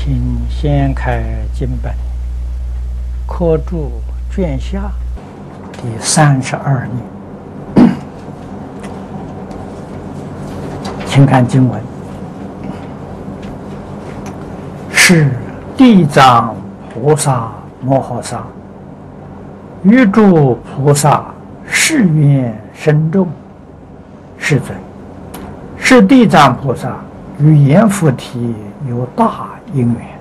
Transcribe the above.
请掀开经本，刻注卷下第32页，请看经文：是地藏菩萨摩诃萨于诸菩萨誓愿深重。世尊，是地藏菩萨与阎浮提有大因缘，